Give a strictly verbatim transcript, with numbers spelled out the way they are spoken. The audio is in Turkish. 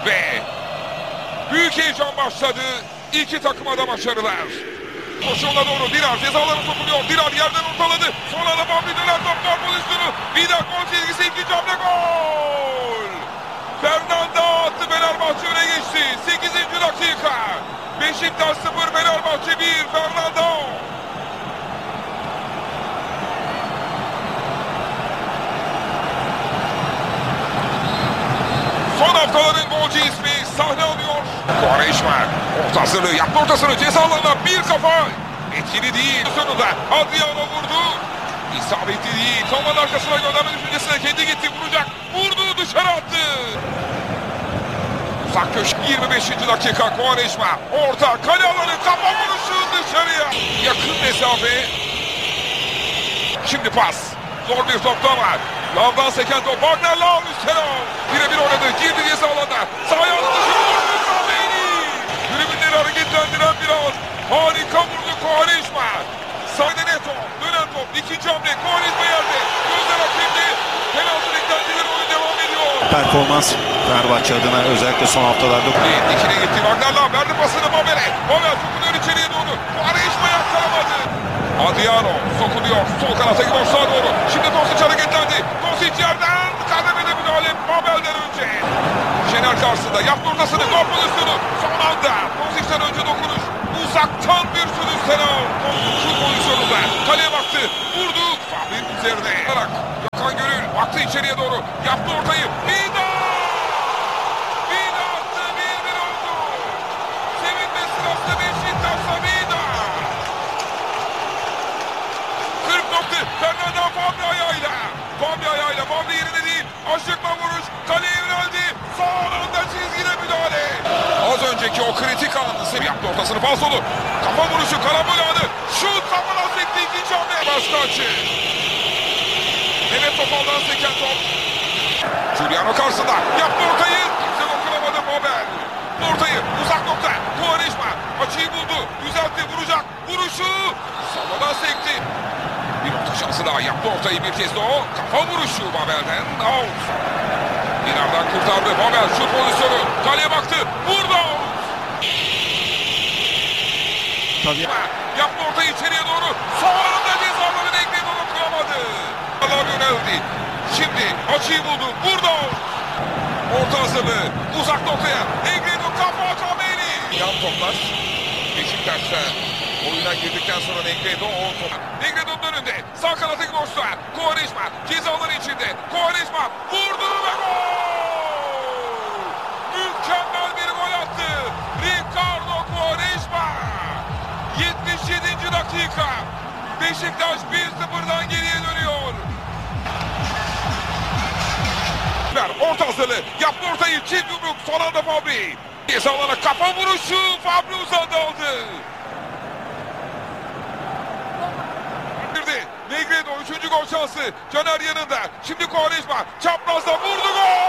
Ve büyük heyecan başladı. İki takıma da başarılar. Koşuğuna doğru Dirar cezalarına sokuluyor. Dirar yerden ortaladı. Sonra da Bambi döner top var pozisyonu. Vida gol çizgisi, ikinci hamle gol. Fernanda attı, Fenerbahçe öne geçti. sekizinci dakika. Beşiktaş sıfır, Fenerbahçe bir. Fernanda. Son haftaların golcü ismi sahne alıyor. Quaresma orta hazırlığı yaptı, ortasını ceza alanına bir kafa. Etkili değil. Sonunda Adriano vurdu. İsabetli değil. Kalmanın arkasına gönderme düşüncesine kendi gitti, vuracak. Vurdu, dışarı attı. Uzak köşe yirmi beşinci dakika. Quaresma orta kale alanı, kafa vuruşu dışarıya. Yakın mesafe. Şimdi pas. Zor bir top daha var. Lavdan seken top. Wagner Lav üstten al. Birebir oynadı. Girdi ceza alanına. Sağ ayağını dışarı vurdu. Kameni. Tribünleri hareketlendiren bir an. Harika vurdu Quaresma. Sağda Neto. Dönen top. İkinci hamle. Quaresma yerde. Gözler hakemde. Penaltı beklentileri, oyun devam ediyor. Performans Fenerbahçe adına özellikle son haftalarda. İkine gitti. Wagner Lav verdi pasını Mabel'e. Mabel sokuluyor içeriye doğru. Quaresma yakkalamadı. Adriano sokuluyor. Sol kanata gidiyor, sağa doğru. Şimdi Dosic hareketlendi. Dosic yerden kademede müdahale Mabel'den önce. Şener karşısında yaptı ortasını. Gol pozisyonu. Son anda Dosic'ten önce dokunuş. Uzaktan bir sürü selam. Şut pozisyonunda. Kaleye baktı. Vurdu. Fahri'nin üzerine. Gökhan Gönül baktı içeriye doğru. Yaptı ortayı. Vida! Vida attı. bir bir oldu. Sevinme sırası Beşiktaş'ta Vida. kırk nokta. Fernanda Fabri ayağıyla. Fabri ayağıyla. Fabri yerine değil. Aşıkla vuruş. Kaleye yöneldi. Sağ alanda çizgide müdahale. Az önceki o kritik anı sev yaptı, ortasını falsolu. Kafa vuruşu, karambol anı. Şut kafadan sekti, ikinci hamle. Baştaçı. Mehmet Topal'dan seken top. Giuliano karşısında. Yaptı ortayı. Kimse dokunamadı Mabel. Ortayı uzak nokta. Quaresma açıyı buldu. Düzeltti, vuracak. Vuruşu. Sağdan sekti. Bir orta şansı daha, yaptı ortayı bir kez de o. Kafa vuruşu Mabel'den. Out. Dinar'dan kurtardı. Mabel şut pozisyonu. Kaleye baktı. Vurdu. Tabii. Yaptı ortayı içeriye doğru. Sonunda cezaları Negredo dokunamadı. Allah yöneldi. Şimdi açıyı buldu. Vurdu. Orta hazırlığı. Uzak noktaya. Negredo kafa Kameni. Yan toplar. Beşiktaş'ta oyuna girdikten sonra Negredo o top. Negredo'nun önünde. Sağ kanatı boşluğa. Quaresma cezaları içinde. Quaresma vurdu ve gol! Mükemmel bir gol attı. Ricardo Quaresma. yetmiş yedinci dakika. Beşiktaş bir sıfırdan geriye dönüyor. Orta hazırlığı. Yaptı ortayı. Çift yumruk. Son anda Fabri. Cezalara kafa vuruşu. Fabri uzandı aldı. Negredo üçüncü gol şansı. Caner yanında. Şimdi Quaresma çaprazda vurdu, gol!